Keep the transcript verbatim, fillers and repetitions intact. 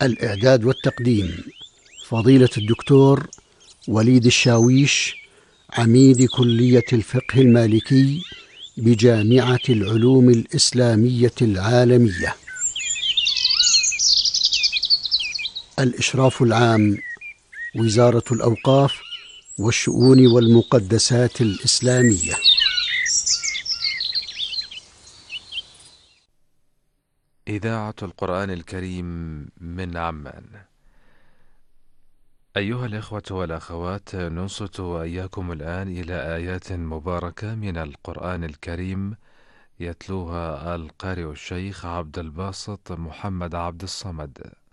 الإعداد والتقديم فضيلة الدكتور وليد الشاويش، عميد كلية الفقه المالكي بجامعة العلوم الإسلامية العالمية. الإشراف العام وزارة الأوقاف والشؤون والمقدسات الإسلامية. إذاعة القرآن الكريم من عمان. أيها الإخوة والأخوات، ننصت وإياكم الآن إلى آيات مباركة من القرآن الكريم يتلوها القارئ الشيخ عبد الباسط محمد عبد الصمد.